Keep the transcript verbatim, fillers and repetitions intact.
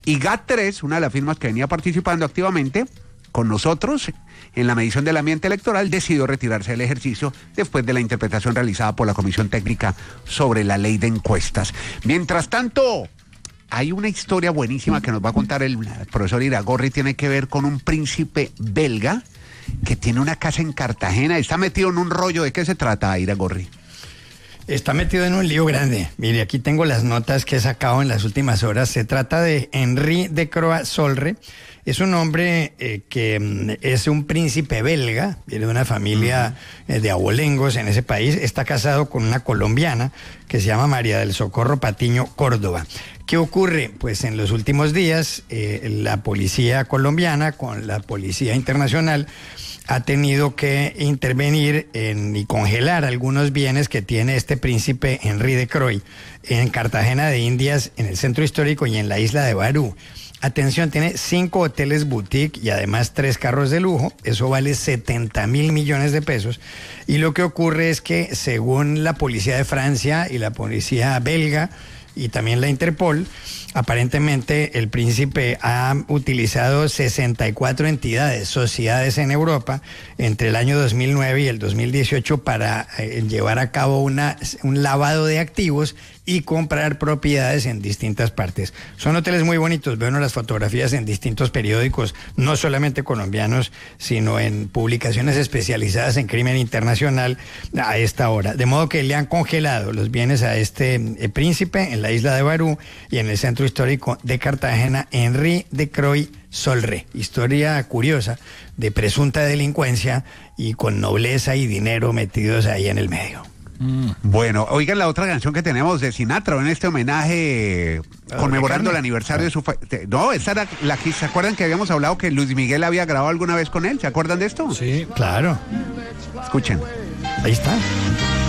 Y G A T tres, una de las firmas que venía participando activamente con nosotros en la medición del ambiente electoral, decidió retirarse del ejercicio después de la interpretación realizada por la Comisión Técnica sobre la ley de encuestas. Mientras tanto, hay una historia buenísima que nos va a contar el profesor Iragorri, tiene que ver con un príncipe belga que tiene una casa en Cartagena, está metido en un rollo. ¿De qué se trata, Iragorri? Está metido en un lío grande. Mire, aquí tengo las notas que he sacado en las últimas horas. Se trata de Henri de Croix-Solre. Es un hombre eh, que mm, es un príncipe belga, viene de una familia eh, de abolengos en ese país. Está casado con una colombiana que se llama María del Socorro Patiño Córdoba. ¿Qué ocurre? Pues en los últimos días eh, la policía colombiana con la policía internacional ha tenido que intervenir en, y congelar algunos bienes que tiene este príncipe Henri de Croix en Cartagena de Indias, en el centro histórico y en la isla de Barú. Atención, tiene cinco hoteles boutique y además tres carros de lujo. Eso vale setenta mil millones de pesos. Y lo que ocurre es que, según la policía de Francia y la policía belga y también la Interpol, aparentemente el príncipe ha utilizado sesenta y cuatro entidades, sociedades en Europa, entre el año dos mil nueve y el dos mil dieciocho para eh, llevar a cabo una, un lavado de activos y comprar propiedades en distintas partes. Son hoteles muy bonitos, veo las fotografías en distintos periódicos, no solamente colombianos, sino en publicaciones especializadas en crimen internacional a esta hora. De modo que le han congelado los bienes a este eh, príncipe en la isla de Barú y en el centro histórico de Cartagena, Henri de Croix-Solre. Historia curiosa de presunta delincuencia y con nobleza y dinero metidos ahí en el medio. Mm. Bueno, oigan la otra canción que tenemos de Sinatra en este homenaje conmemorando el aniversario de su... Fa... No, esta era la que... ¿Se acuerdan que habíamos hablado que Luis Miguel había grabado alguna vez con él? ¿Se acuerdan de esto? Sí, claro. Escuchen. Ahí está.